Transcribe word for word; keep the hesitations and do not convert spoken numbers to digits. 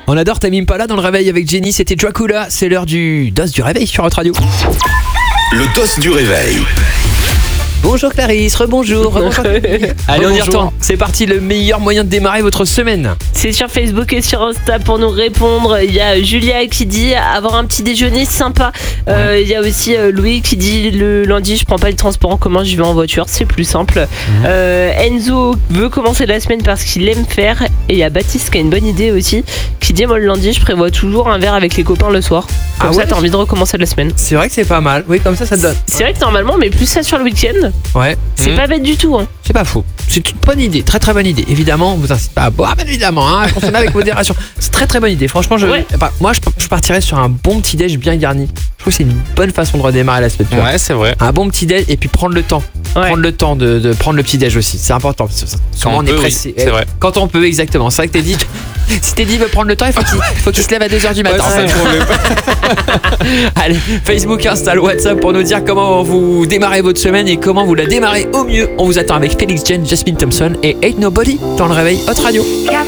On adore Tame Impala dans le réveil avec Jenny, c'était Dracula, c'est l'heure du dos du réveil sur votre radio. Le dos du réveil. Bonjour Clarisse, rebonjour. rebonjour. Allez, on y retourne. C'est parti, le meilleur moyen de démarrer votre semaine. C'est sur Facebook et sur Insta pour nous répondre. Il y a Julia qui dit avoir un petit déjeuner sympa. Euh, ouais. Il y a aussi euh, Louis qui dit le lundi je prends pas les transports en commun, je vais en voiture, c'est plus simple. Mmh. Euh, Enzo veut commencer la semaine parce qu'il aime faire. Et il y a Baptiste qui a une bonne idée aussi, qui dit moi le lundi je prévois toujours un verre avec les copains le soir. Comme ah ça ouais, t'as envie de recommencer la semaine. C'est vrai que c'est pas mal. Oui, comme ça ça te donne. C'est vrai que normalement mais plus ça sur le week-end. Ouais. C'est mmh. pas bête du tout. Hein. C'est pas faux. C'est une bonne idée, très très bonne idée. Évidemment, vous incitez pas à boire, bien évidemment, hein, consommer avec modération. C'est très très bonne idée. Franchement, je, ouais. enfin, moi je, je partirais sur un bon petit déj bien garni. Je trouve que c'est une bonne façon de redémarrer la semaine. Ouais, c'est vrai. Un bon petit déj et puis prendre le temps. Ouais. Prendre le temps de, de prendre le petit déj aussi. C'est important. Quand on, on est peut, pressé. Oui, c'est vrai. Quand on peut, exactement. C'est vrai que t'es dit. Si t'es dit veut prendre le temps, il faut qu'il faut qu'il se lève à deux heures du matin. Ouais, Allez, Facebook, Insta, WhatsApp pour nous dire comment vous démarrez votre semaine et comment vous la démarrez au mieux. On vous attend avec Felix Jen, Jasmine Thompson et Ain't Nobody dans le réveil Hot Radio.